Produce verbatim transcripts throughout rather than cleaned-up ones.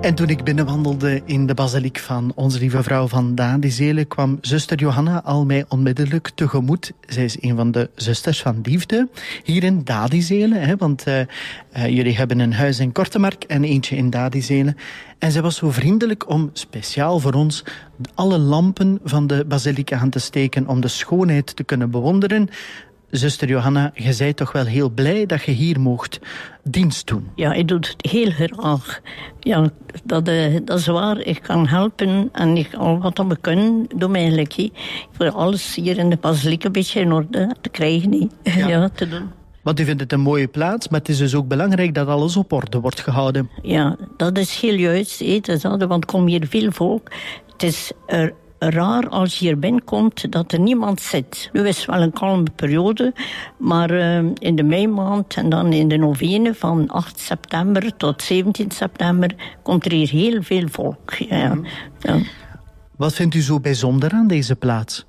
En toen ik binnenwandelde in de basiliek van Onze Lieve Vrouw van Dadizelen, kwam zuster Johanna al mij onmiddellijk tegemoet. Zij is een van de zusters van liefde hier in Dadizelen, hè, want uh, uh, jullie hebben een huis in Kortemark en eentje in Dadizelen. En zij was zo vriendelijk om speciaal voor ons alle lampen van de basiliek aan te steken om de schoonheid te kunnen bewonderen. Zuster Johanna, je bent toch wel heel blij dat je hier mocht dienst doen? Ja, ik doe het heel graag. Ja, dat, uh, dat is waar. Ik kan helpen en ik, al wat we kunnen, doen we eigenlijk. He. Voor alles hier in de basiliek een beetje in orde te krijgen. Ja. Ja, te doen. Want u vindt het een mooie plaats, maar het is dus ook belangrijk dat alles op orde wordt gehouden. Ja, dat is heel juist. He, want er komt hier veel volk. Het is er raar als je hier binnenkomt dat er niemand zit. Nu is het wel een kalme periode, maar uh, in de meimaand en dan in de novene van acht september tot zeventien september komt er hier heel veel volk. Ja. Mm. Ja. Wat vindt u zo bijzonder aan deze plaats?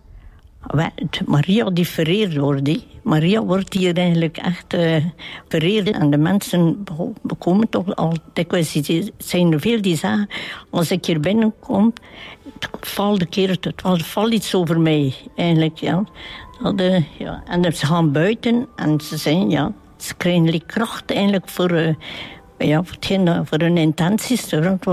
Maria die vereerd wordt. He. Maria wordt hier eigenlijk echt uh, vereerd. En de mensen komen toch al dikwijls. Het zijn er veel die zeggen, als ik hier binnenkom, het valt een keer, het valt iets over mij. Eigenlijk, ja. Dat, uh, ja. En ze gaan buiten en ze zijn, ja, ze krijgen kracht eigenlijk voor... Uh, Ja, voor, hetgeen, voor hun intenties.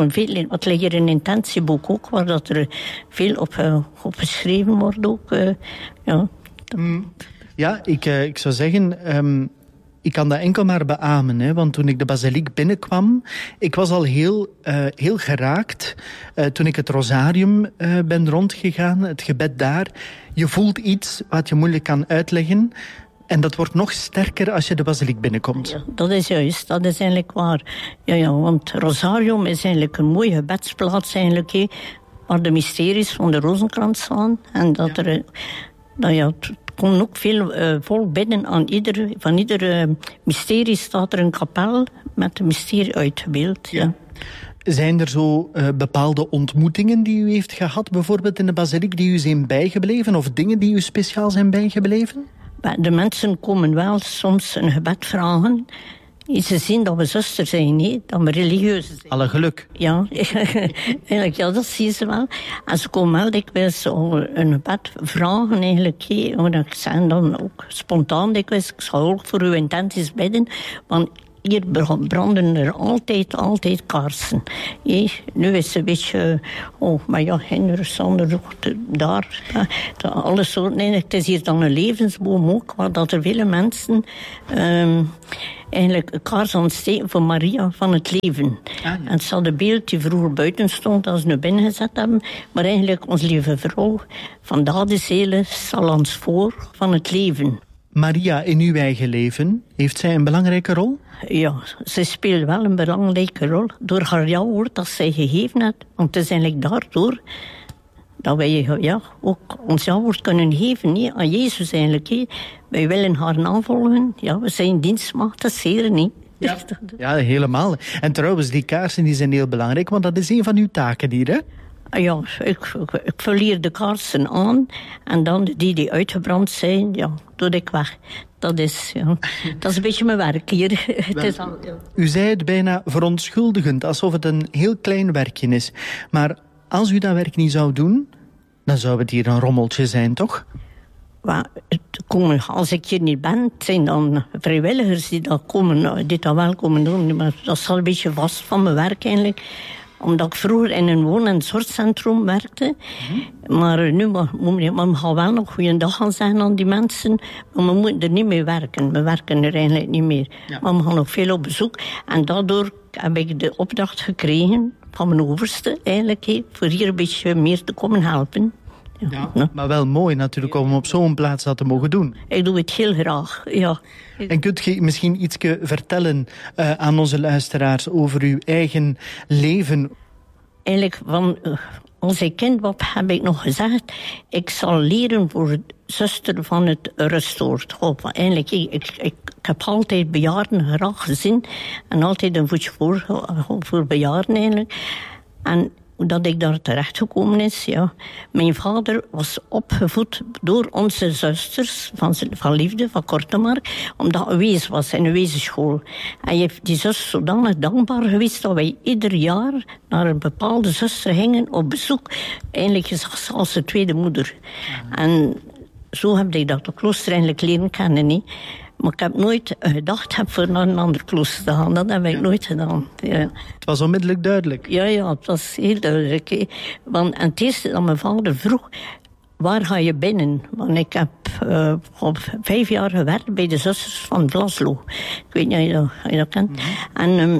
Wat ligt hier in een intentieboek ook, waar dat er veel op, uh, op geschreven wordt ook. Uh, ja. Mm. ja, ik, uh, ik zou zeggen... Um, ik kan dat enkel maar beamen, hè, want toen ik de basiliek binnenkwam, ik was al heel, uh, heel geraakt. Uh, toen ik het rosarium uh, ben rondgegaan, het gebed daar. Je voelt iets wat je moeilijk kan uitleggen. En dat wordt nog sterker als je de basiliek binnenkomt. Ja, dat is juist, dat is eigenlijk waar. Ja, ja, want Rosarium is eigenlijk een mooie gebedsplaats eigenlijk, he, waar de mysteries van de Rozenkrans staan. En dat ja. er, nou ja, het komt ook veel uh, volk binnen aan ieder, van ieder uh, mysterie staat er een kapel met een mysterie uitgebeeld. Ja. Ja. Zijn er zo uh, bepaalde ontmoetingen die u heeft gehad, bijvoorbeeld in de basiliek, die u zijn bijgebleven, of dingen die u speciaal zijn bijgebleven? De mensen komen wel soms een gebed vragen. Ze zien dat we zuster zijn, he? Dat we religieus zijn. Alle geluk. Ja, eigenlijk, ja, dat zien ze wel. En ze komen wel dikwijls een gebed vragen, eigenlijk. He? Ik zeg dan ook spontaan dikwijls, ik zal ook voor uw intenties bidden. Want hier branden er altijd, altijd kaarsen. He? Nu is het een beetje... Oh, maar ja, interessant, daar. Alles soorten. Nee, het is hier dan een levensboom ook, waar dat er vele mensen... Um, eigenlijk een kaars aan het steken voor Maria van het leven. Ah, ja. En het zat een beeld die vroeger buiten stond, dat ze nu binnengezet hebben. Maar eigenlijk, onze lieve vrouw van Dadizelen zal ons voor van het leven. Maria in uw eigen leven, heeft zij een belangrijke rol? Ja, ze speelt wel een belangrijke rol. Door haar ja-woord dat zij gegeven heeft. Want het is eigenlijk daardoor dat wij ja, ook ons ja-woord kunnen geven nee, aan Jezus eigenlijk. Hé. Wij willen haar navolgen. Ja, we zijn dienstmaagd, dat zeer niet. Ja, ja, helemaal. En trouwens, die kaarsen die zijn heel belangrijk, want dat is een van uw taken hier, hè? Ja, ik, ik, ik vul hier de kaarsen aan en dan die die uitgebrand zijn, ja, doe ik weg. Dat is, ja, dat is een beetje mijn werk hier. Het is al, ja. U zei het bijna verontschuldigend, alsof het een heel klein werkje is. Maar als u dat werk niet zou doen, dan zou het hier een rommeltje zijn, toch? Maar, als ik hier niet ben, het zijn dan vrijwilligers die dat, komen, die dat wel komen doen. Maar dat is al een beetje vast van mijn werk eigenlijk. Omdat ik vroeger in een woon- en zorgcentrum werkte. Mm-hmm. Maar nu maar, we gaan wel nog goeiedag gaan zeggen aan die mensen. Maar we moeten er niet mee werken. We werken er eigenlijk niet meer. Ja. Maar we gaan nog veel op bezoek. En daardoor heb ik de opdracht gekregen van mijn overste eigenlijk. He, voor hier een beetje meer te komen helpen. Ja, ja. Ja. Maar wel mooi natuurlijk om op zo'n plaats dat te mogen doen. Ik doe het heel graag, ja. En kunt je misschien iets vertellen uh, aan onze luisteraars over uw eigen leven? Eigenlijk, van, uh, als ik kind was, heb ik nog gezegd... ik zal leren voor zuster van het Rustoord. Oh, eigenlijk, ik, ik, ik, ik heb altijd bejaarden graag gezien. En altijd een voetje voor, voor bejaarden eigenlijk. En hoe dat ik daar terecht gekomen is, ja. Mijn vader was opgevoed door onze zusters van, van Liefde, van Kortemark, omdat hij wees was in een wezenschool. Hij heeft die zus zodanig dankbaar geweest dat wij ieder jaar naar een bepaalde zuster gingen op bezoek. Eigenlijk zag ze als de tweede moeder. Ja. En zo heb ik dat klooster eigenlijk leren kennen, niet. Maar ik heb nooit gedacht heb voor naar een ander klooster te gaan. Dat heb ik ja. nooit gedaan. Ja. Het was onmiddellijk duidelijk. Ja, ja, het was heel duidelijk. Hè. Want, en het eerste dat mijn vader vroeg, waar ga je binnen? Want ik heb uh, op vijf jaar gewerkt bij de zusters van Vlaslo. Ik weet niet of je dat, of je dat kent. Mm-hmm. En, um,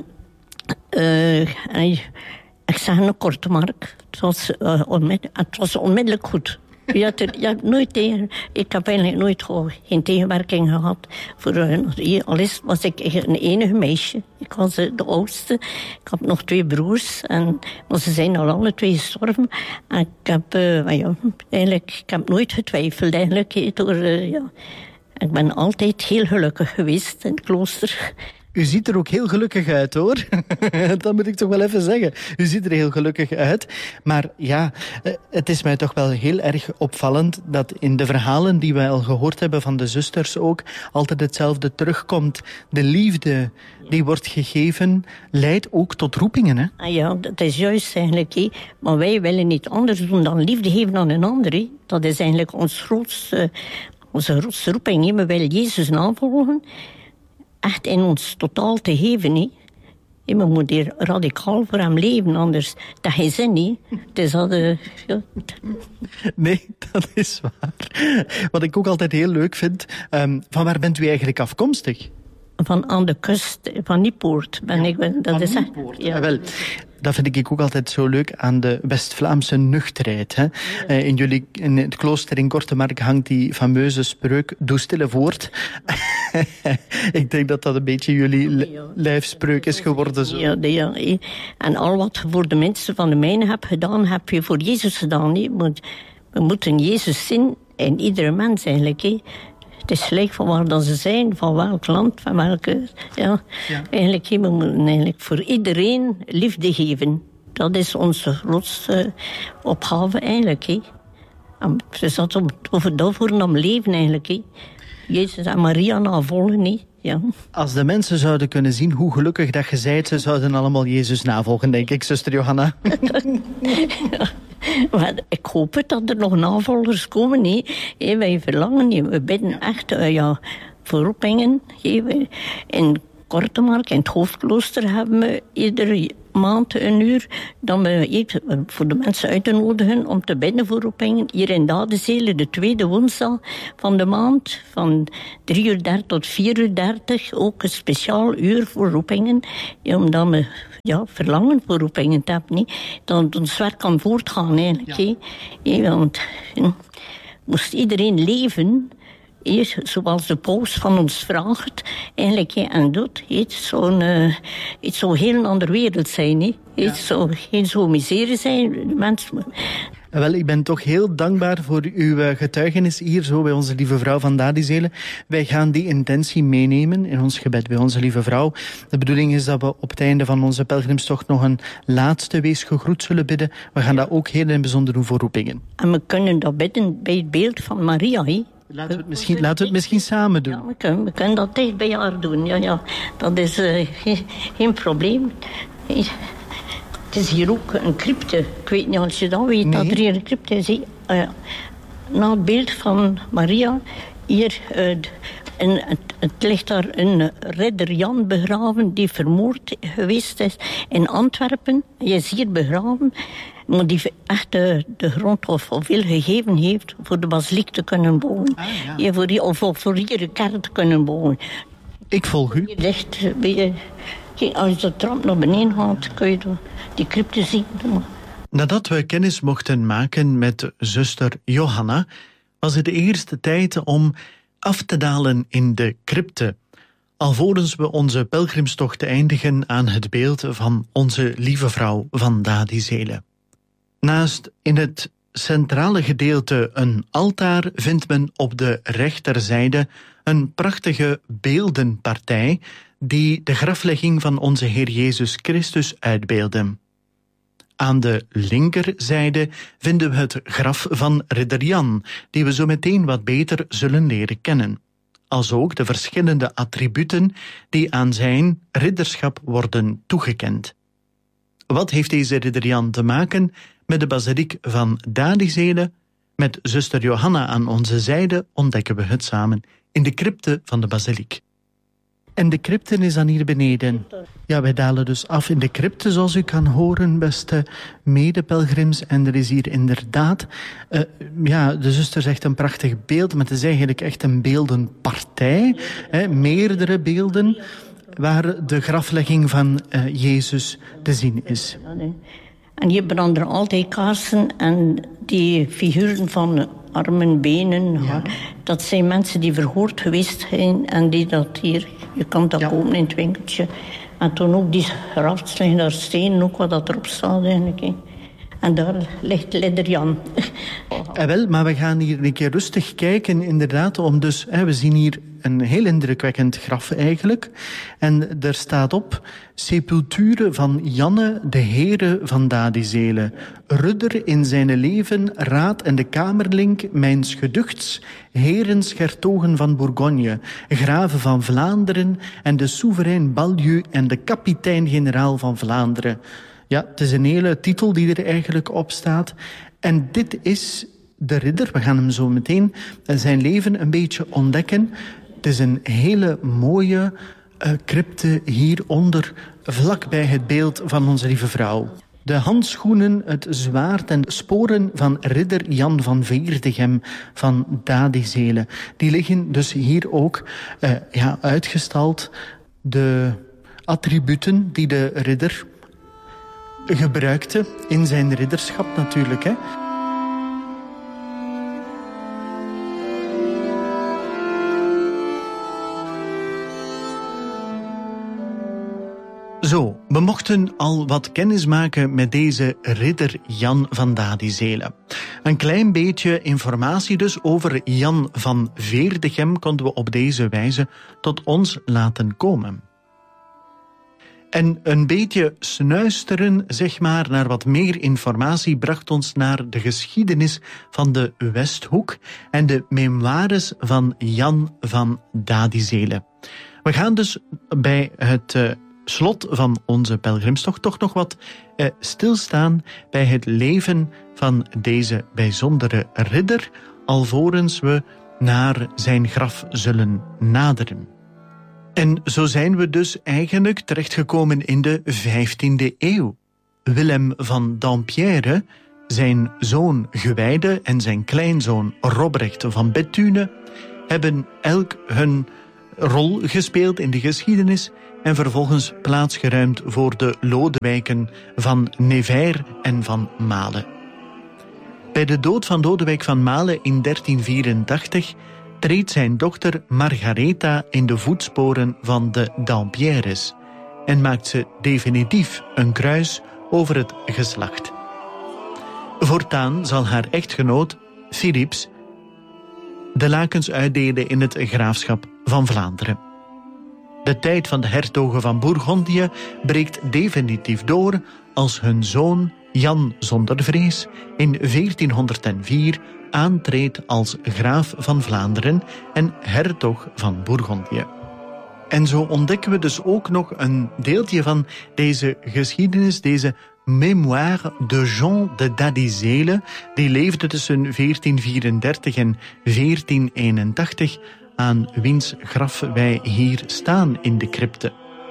uh, en ik zeg een Kortemark. Het was, uh, onmiddellijk, het was onmiddellijk goed. Je hebt, er, je hebt nooit tegen, ik heb eigenlijk nooit gewoon, geen tegenwerking gehad. Voor, uh, al is, was ik een enige meisje. Ik was uh, de oudste. Ik had nog twee broers. En, maar ze zijn al alle twee gestorven. En ik heb, uh, ja, eigenlijk, ik heb nooit getwijfeld eigenlijk. Door, uh, ja. Ik ben altijd heel gelukkig geweest in het klooster. U ziet er ook heel gelukkig uit, hoor. Dat moet ik toch wel even zeggen. U ziet er heel gelukkig uit. Maar ja, het is mij toch wel heel erg opvallend dat in de verhalen die wij al gehoord hebben van de zusters ook altijd hetzelfde terugkomt. De liefde die wordt gegeven leidt ook tot roepingen, hè? Ah ja, dat is juist eigenlijk. He. Maar wij willen niet anders doen dan liefde geven aan een ander. He. Dat is eigenlijk ons grootste, onze grootste roeping. He. We willen Jezus navolgen. Echt in ons totaal te geven, hè. We moeten hier radicaal voor hem leven, anders dat geen zin, niet. Dus dat, uh, ja. Nee, dat is waar. Wat ik ook altijd heel leuk vind, um, van waar bent u eigenlijk afkomstig? Van aan de kust, van Niepoort ben ja, ik. Ben, dat van is Niepoort, ja. Ja, wel. Dat vind ik ook altijd zo leuk aan de West-Vlaamse nuchterheid. Hè. Ja. In, jullie, in het klooster in Kortemark hangt die fameuze spreuk, doe stille voort. Ik denk dat dat een beetje jullie li- lijfspreuk is geworden. Zo. Ja, ja, ja. En al wat je voor de mensen van de mijne hebt gedaan, heb je voor Jezus gedaan. Hè. We moeten Jezus zien in iedere mens eigenlijk. Hè. Het is gelijk van waar dat ze zijn, van welk land, van welke... Ja, ja. Eigenlijk, we moeten eigenlijk voor iedereen liefde geven. Dat is onze grootste opgave eigenlijk. He. Ze zat om, over daarvoor om leven eigenlijk. He. Jezus en Maria navolgen. He. Ja. Als de mensen zouden kunnen zien hoe gelukkig dat je zijt, ze zouden allemaal Jezus navolgen, denk ik, zuster Johanna. Ja. Maar ik hoop het dat er nog navolgers komen. Nee. Hey, wij verlangen niet. We bidden echt uh, ja, voor roepingen. Hey, in Kortemark, in het hoofdklooster, hebben we iedere maand een uur dan we voor de mensen uit te nodigen om te bidden voor roepingen. Hier in Dadezele, de tweede woensdag van de maand, van drie uur dertig tot vier uur dertig, ook een speciaal uur voor roepingen. Ja, omdat we ja, verlangen voor roepingen te hebben. Nee. Dat ons werk kan voortgaan eigenlijk. Ja. Ja, want ja, moest iedereen leven... Hier, zoals de paus van ons vraagt, eigenlijk ja, en doet, het zo'n, uh, het zou heel een andere wereld zijn. He. Het ja. zou geen zo miserie zijn. De mensen... Wel, ik ben toch heel dankbaar voor uw getuigenis hier zo bij Onze Lieve Vrouw van Dadizele. Wij gaan die intentie meenemen in ons gebed bij Onze Lieve Vrouw. De bedoeling is dat we op het einde van onze pelgrimstocht nog een laatste wees gegroet zullen bidden. We gaan dat ook heel in het bijzonder doen voor roepingen. En we kunnen dat bidden bij het beeld van Maria, he. Laten we het misschien, laten we het misschien samen doen. Ja, we kunnen, we kunnen dat dicht bij haar doen. Ja, ja. Dat is uh, geen, geen probleem. Het is hier ook een crypte. Ik weet niet of je dat weet, nee. Dat er hier een crypte is. Uh, na het beeld van Maria, hier, uh, en het, het ligt daar een ridder Jan begraven die vermoord geweest is in Antwerpen. Hij is hier begraven. Maar die echt de, de grond of veel gegeven heeft voor de basiliek te kunnen bouwen. Ah, ja. Ja, voor, die, of, of voor hier een kerk te kunnen bouwen. Ik volg u. Hier ligt, je, als je de trap naar beneden gaat, kun je die crypte zien. Nadat we kennis mochten maken met zuster Johanna, was het de eerste tijd om af te dalen in de crypte, alvorens we onze pelgrimstocht eindigen aan het beeld van Onze Lieve Vrouw van Dadizele. Naast in het centrale gedeelte een altaar vindt men op de rechterzijde een prachtige beeldenpartij die de graflegging van onze Heer Jezus Christus uitbeelden. Aan de linkerzijde vinden we het graf van ridder Jan, die we zo meteen wat beter zullen leren kennen. Alsook de verschillende attributen die aan zijn ridderschap worden toegekend. Wat heeft deze ridder Jan te maken met de basiliek van Dadizele? Met zuster Johanna aan onze zijde ontdekken we het samen in de crypte van de basiliek. En de crypte is dan hier beneden. Ja, wij dalen dus af in de crypte, zoals u kan horen, beste medepelgrims. En er is hier inderdaad, uh, ja, de zuster zegt een prachtig beeld, maar het is eigenlijk echt een beeldenpartij. Hè, meerdere beelden waar de graflegging van uh, Jezus te zien is. En je brandde altijd kaarsen en die figuren van armen, benen. Ja. Dat zijn mensen die verhoord geweest zijn en die dat hier, je kan dat ja. kopen in het winkeltje. En toen ook die grafs liggen daar stenen, ook wat dat erop staat eigenlijk. He. En daar ligt ridder Jan. Eh, wel, maar we gaan hier een keer rustig kijken, inderdaad. Om dus, hè, we zien hier een heel indrukwekkend graf eigenlijk. En er staat op: sepulture van Janne, de Heere van Dadizele. Rudder in zijn leven, raad en de kamerlink, mijns geduchts, herens Gertogen van Bourgogne, graven van Vlaanderen en de soeverein Ballieu en de kapitein-generaal van Vlaanderen. Ja, het is een hele titel die er eigenlijk op staat. En dit is de ridder. We gaan hem zo meteen zijn leven een beetje ontdekken. Het is een hele mooie uh, crypte hieronder, vlak bij het beeld van onze lieve vrouw. De handschoenen, het zwaard en sporen van ridder Jan van Veerdegem van Dadizele. Die liggen dus hier ook uh, ja, uitgestald. De attributen die de ridder gebruikte in zijn ridderschap natuurlijk, hè. Zo, we mochten al wat kennis maken met deze ridder Jan van Dadizele. Een klein beetje informatie dus over Jan van Veerdegem konden we op deze wijze tot ons laten komen. En een beetje snuisteren, zeg maar, naar wat meer informatie bracht ons naar de geschiedenis van de Westhoek en de memoires van Jan van Dadizele. We gaan dus bij het uh, slot van onze pelgrimstocht toch nog wat uh, stilstaan bij het leven van deze bijzondere ridder, alvorens we naar zijn graf zullen naderen. En zo zijn we dus eigenlijk terechtgekomen in de vijftiende eeuw. Willem van Dampierre, zijn zoon Gewijde en zijn kleinzoon Robrecht van Bethune hebben elk hun rol gespeeld in de geschiedenis en vervolgens plaatsgeruimd voor de Lodewijken van Nevers en van Male. Bij de dood van Lodewijk van Male in dertien vierentachtig treedt zijn dochter Margaretha in de voetsporen van de Dampierres en maakt ze definitief een kruis over het geslacht. Voortaan zal haar echtgenoot, Philips, de lakens uitdelen in het graafschap van Vlaanderen. De tijd van de hertogen van Bourgondië breekt definitief door als hun zoon Jan zonder vrees in veertienhonderdvier aantreedt als graaf van Vlaanderen en hertog van Bourgondië. En zo ontdekken we dus ook nog een deeltje van deze geschiedenis, deze Mémoire de Jean de Dadizele, die leefde tussen veertien vierendertig en veertien eenentachtig, aan wiens graf wij hier staan in de crypte.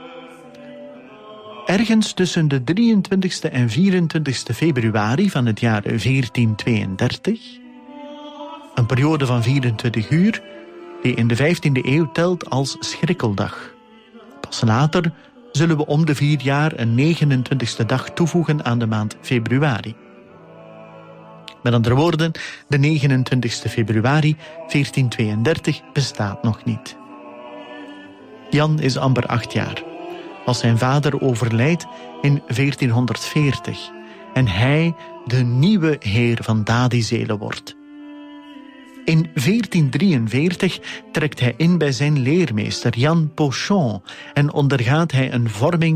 Ergens tussen de drieëntwintigste en vierentwintigste februari van het jaar veertien tweeëndertig, een periode van vierentwintig uur, die in de vijftiende eeuw telt als schrikkeldag. Pas later zullen we om de vier jaar een negenentwintigste dag toevoegen aan de maand februari. Met andere woorden, de negenentwintigste februari veertien tweeëndertig bestaat nog niet. Jan is amper acht jaar, als zijn vader overlijdt in veertienhonderdveertig en hij de nieuwe heer van Dadizele wordt. In veertien drieënveertig trekt hij in bij zijn leermeester Jan Pochon en ondergaat hij een vorming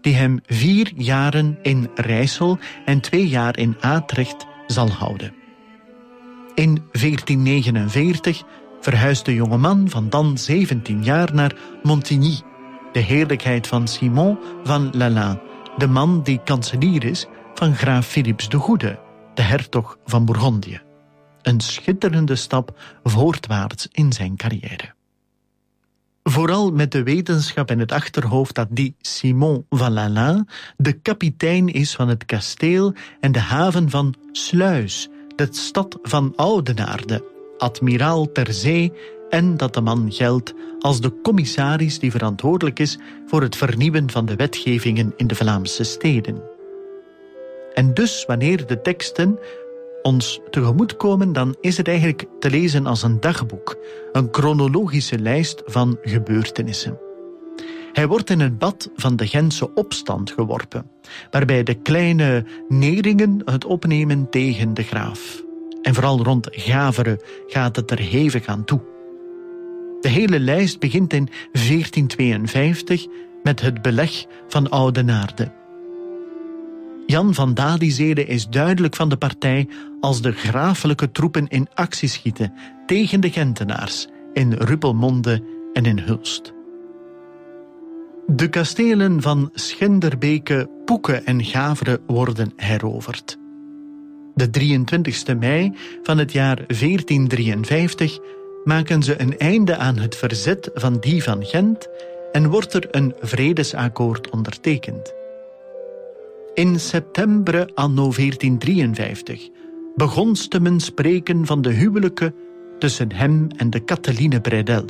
die hem vier jaren in Rijssel en twee jaar in Atrecht zal houden. In veertien negenenveertig verhuist de jongeman van dan zeventien jaar naar Montigny, de heerlijkheid van Simon van Lalaing, de man die kanselier is van graaf Philips de Goede, de hertog van Bourgondië. Een schitterende stap voortwaarts in zijn carrière. Vooral met de wetenschap in het achterhoofd dat die Simon van Lalaing de kapitein is van het kasteel en de haven van Sluis, de stad van Oudenaarde, admiraal ter zee, en dat de man geldt als de commissaris die verantwoordelijk is voor het vernieuwen van de wetgevingen in de Vlaamse steden. En dus wanneer de teksten ons tegemoet komen, dan is het eigenlijk te lezen als een dagboek, een chronologische lijst van gebeurtenissen. Hij wordt in het bad van de Gentse opstand geworpen, waarbij de kleine Neringen het opnemen tegen de graaf. En vooral rond Gavere gaat het er hevig aan toe. De hele lijst begint in veertien tweeënvijftig met het beleg van Oudenaarde. Jan van Dadizele is duidelijk van de partij als de grafelijke troepen in actie schieten tegen de Gentenaars in Ruppelmonde en in Hulst. De kastelen van Schinderbeke, Poeke en Gavere worden heroverd. De drieëntwintigste mei van het jaar veertien drieënvijftig maken ze een einde aan het verzet van die van Gent en wordt er een vredesakkoord ondertekend. In september anno veertien drieënvijftig begonste men spreken van de huwelijken tussen hem en de Catherine Bredel.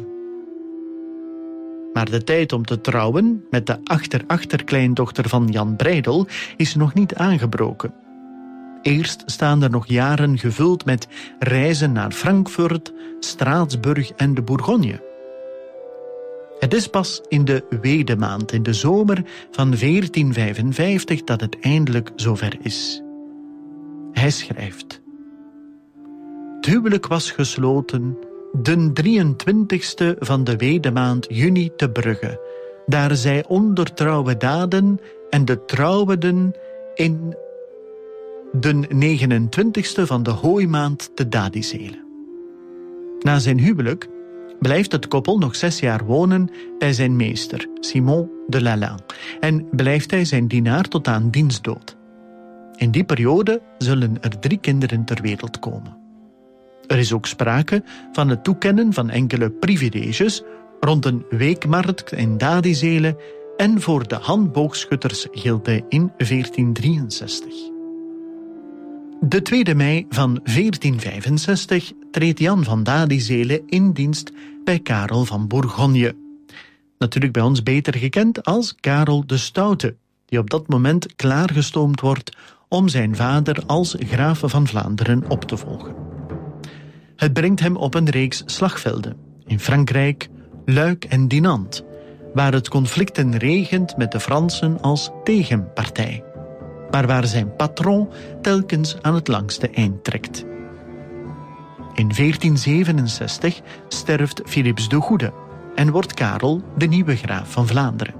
Maar de tijd om te trouwen met de achter-achterkleindochter van Jan Breydel is nog niet aangebroken. Eerst staan er nog jaren gevuld met reizen naar Frankfurt, Straatsburg en de Bourgogne. Het is pas in de Wedemaand, in de zomer van veertien vijfenvijftig, dat het eindelijk zover is. Hij schrijft: Het huwelijk was gesloten den drieëntwintigste van de Wedemaand juni te Brugge, daar zij onder trouwe daden en de trouweden in den negenentwintigste van de hooimaand te Dadizele. Na zijn huwelijk blijft het koppel nog zes jaar wonen bij zijn meester, Simon de Lalaing, en blijft hij zijn dienaar tot aan diens dood. In die periode zullen er drie kinderen ter wereld komen. Er is ook sprake van het toekennen van enkele privileges rond een weekmarkt in Dadizele en voor de handboogschuttersgilde in veertien drieënzestig. De tweede mei van veertien vijfenzestig treedt Jan van Dadizele in dienst bij Karel van Bourgogne. Natuurlijk bij ons beter gekend als Karel de Stoute, die op dat moment klaargestoomd wordt om zijn vader als graaf van Vlaanderen op te volgen. Het brengt hem op een reeks slagvelden in Frankrijk, Luik en Dinant, waar het conflicten regent met de Fransen als tegenpartij, maar waar zijn patron telkens aan het langste eind trekt. In veertien zevenenzestig sterft Philips de Goede en wordt Karel de nieuwe graaf van Vlaanderen.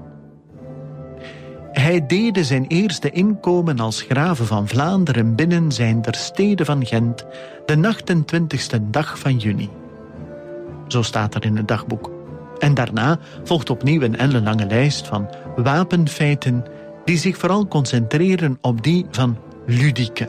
Hij deed zijn eerste inkomen als graaf van Vlaanderen binnen zijn der stede van Gent de achtentwintigste dag van juni. Zo staat er in het dagboek. En daarna volgt opnieuw een ellenlange lijst van wapenfeiten die zich vooral concentreren op die van Ludieke.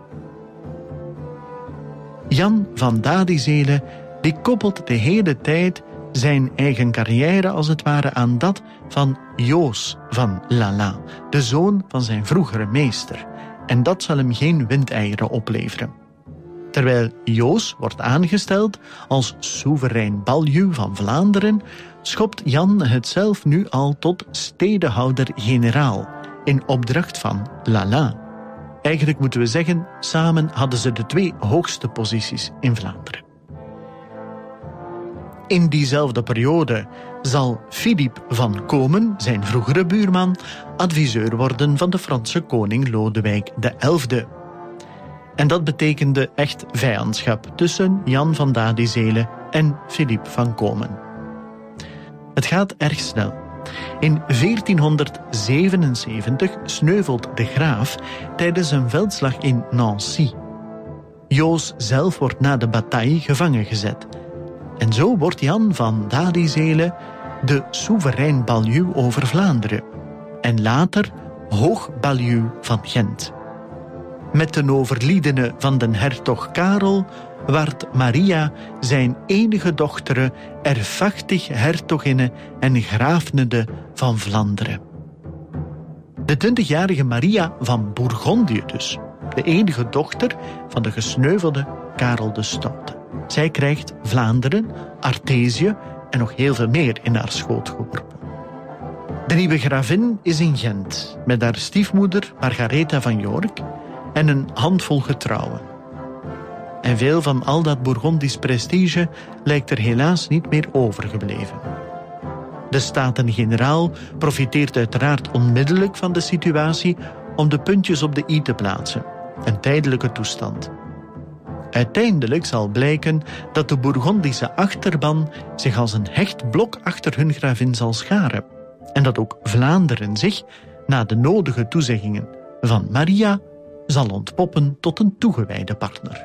Jan van Dadizele die koppelt de hele tijd zijn eigen carrière als het ware aan dat van Joos van Lalaing, de zoon van zijn vroegere meester. En dat zal hem geen windeieren opleveren. Terwijl Joos wordt aangesteld als soeverein baljuw van Vlaanderen, schopt Jan het zelf nu al tot stedehouder-generaal in opdracht van Lalaing. Eigenlijk moeten we zeggen, samen hadden ze de twee hoogste posities in Vlaanderen. In diezelfde periode zal Philippe van Komen, zijn vroegere buurman, adviseur worden van de Franse koning Lodewijk de Elfde. En dat betekende echt vijandschap tussen Jan van Dadizele en Philippe van Komen. Het gaat erg snel. In veertienhonderdzevenenzeventig sneuvelt de graaf tijdens een veldslag in Nancy. Joos zelf wordt na de bataille gevangen gezet. En zo wordt Jan van Dadizelen de soeverein baljuw over Vlaanderen. En later hoogbaljuw van Gent. Met de overliedene van den hertog Karel werd Maria zijn enige dochter erfachtig hertoginne en graafnede van Vlaanderen. De twintigjarige Maria van Bourgondië dus, de enige dochter van de gesneuvelde Karel de Stoute. Zij krijgt Vlaanderen, Artesië en nog heel veel meer in haar schoot geworpen. De nieuwe gravin is in Gent, met haar stiefmoeder Margaretha van York en een handvol getrouwen. En veel van al dat Bourgondisch prestige lijkt er helaas niet meer overgebleven. De Staten-Generaal profiteert uiteraard onmiddellijk van de situatie om de puntjes op de i te plaatsen, een tijdelijke toestand. Uiteindelijk zal blijken dat de Bourgondische achterban zich als een hecht blok achter hun gravin zal scharen en dat ook Vlaanderen zich, na de nodige toezeggingen van Maria, zal ontpoppen tot een toegewijde partner.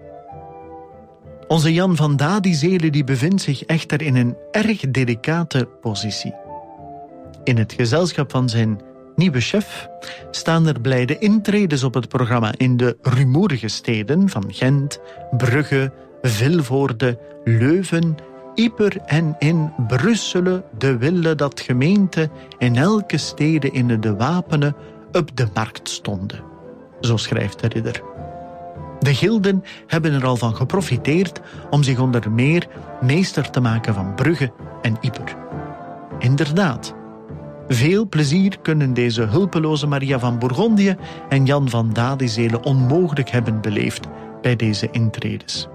Onze Jan van Dadizelen die bevindt zich echter in een erg delicate positie. In het gezelschap van zijn nieuwe chef staan er blijde intredes op het programma in de rumoerige steden van Gent, Brugge, Vilvoorde, Leuven, Ieper en in Brussel de wille dat gemeente in elke stede in de wapenen op de markt stonden. Zo schrijft de ridder. De gilden hebben er al van geprofiteerd om zich onder meer meester te maken van Brugge en Ieper. Inderdaad, veel plezier kunnen deze hulpeloze Maria van Bourgondië en Jan van Dadizelen onmogelijk hebben beleefd bij deze intredes.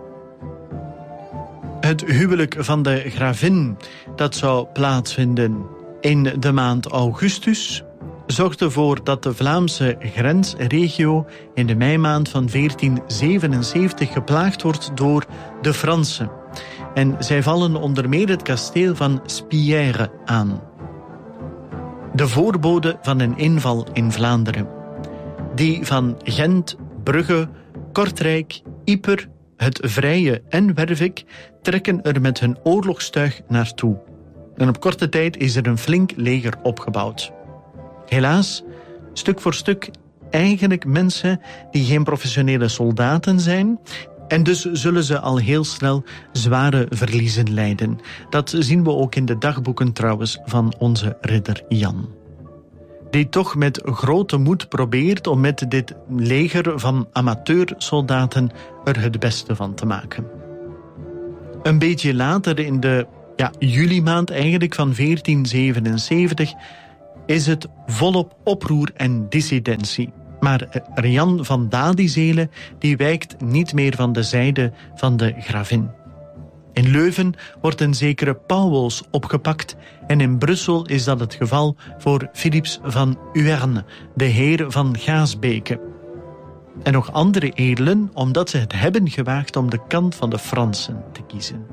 Het huwelijk van de gravin, dat zou plaatsvinden in de maand augustus, zorgde ervoor dat de Vlaamse grensregio in de meimaand van veertien zevenenzeventig geplaagd wordt door de Fransen. En zij vallen onder meer het kasteel van Spierre aan. De voorbode van een inval in Vlaanderen. Die van Gent, Brugge, Kortrijk, Ieper, het Vrije en Wervik trekken er met hun oorlogstuig naartoe. En op korte tijd is er een flink leger opgebouwd. Helaas, stuk voor stuk eigenlijk mensen die geen professionele soldaten zijn. En dus zullen ze al heel snel zware verliezen lijden. Dat zien we ook in de dagboeken trouwens van onze ridder Jan. Die toch met grote moed probeert om met dit leger van amateursoldaten er het beste van te maken. Een beetje later in de ja, juli maand eigenlijk van veertien zevenenzeventig is het volop oproer en dissidentie. Maar Jan van Dadizelen die wijkt niet meer van de zijde van de gravin. In Leuven wordt een zekere Pauwels opgepakt en in Brussel is dat het geval voor Philips van Uerne, de heer van Gaasbeke. En nog andere edelen, omdat ze het hebben gewaagd om de kant van de Fransen te kiezen.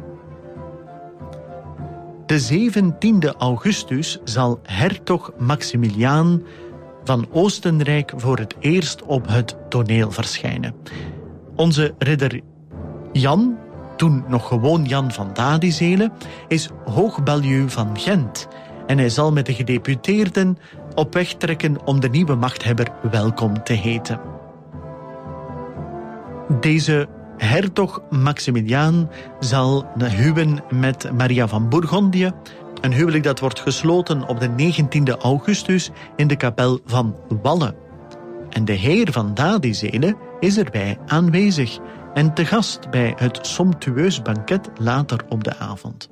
De zeventiende augustus zal hertog Maximiliaan van Oostenrijk voor het eerst op het toneel verschijnen. Onze ridder Jan, toen nog gewoon Jan van Dadizelen, is hoogbaljuw van Gent en hij zal met de gedeputeerden op weg trekken om de nieuwe machthebber welkom te heten. Deze hertog Maximiliaan zal huwen met Maria van Bourgondië, een huwelijk dat wordt gesloten op de negentiende augustus in de kapel van Walle. En de heer van Dadizelen is erbij aanwezig en te gast bij het somptueus banket later op de avond.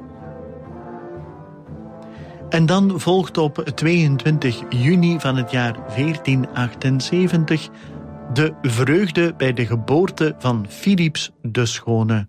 En dan volgt op tweeëntwintig juni van het jaar veertien achtenzeventig de vreugde bij de geboorte van Philips de Schone.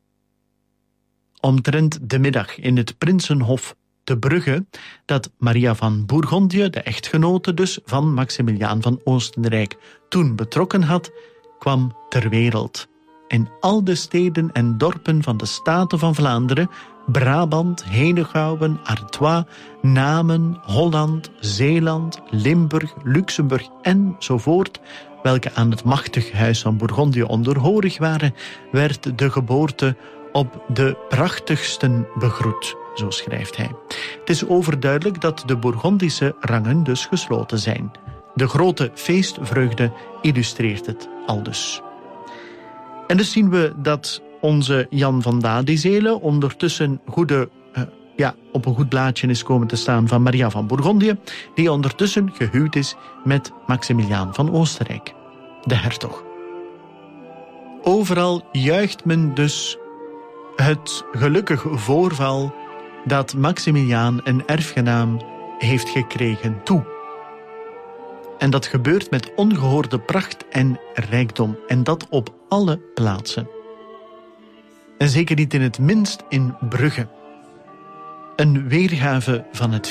Omtrent de middag in het Prinsenhof te Brugge, dat Maria van Bourgondië, de echtgenote dus van Maximiliaan van Oostenrijk, toen betrokken had, kwam ter wereld. In al de steden en dorpen van de Staten van Vlaanderen Brabant, Henegouwen, Artois, Namen, Holland, Zeeland, Limburg, Luxemburg enzovoort, welke aan het machtig huis van Bourgondië onderhorig waren, werd de geboorte op de prachtigsten begroet, zo schrijft hij. Het is overduidelijk dat de Bourgondische rangen dus gesloten zijn. De grote feestvreugde illustreert het aldus. En dus zien we dat onze Jan van Dadizelen ondertussen goede, uh, ja, op een goed blaadje is komen te staan van Maria van Bourgondië, die ondertussen gehuwd is met Maximiliaan van Oostenrijk, de hertog. Overal juicht men dus het gelukkig voorval dat Maximiliaan een erfgenaam heeft gekregen toe. En dat gebeurt met ongehoorde pracht en rijkdom, en dat op alle plaatsen. En zeker niet in het minst in Brugge. Een weergave van het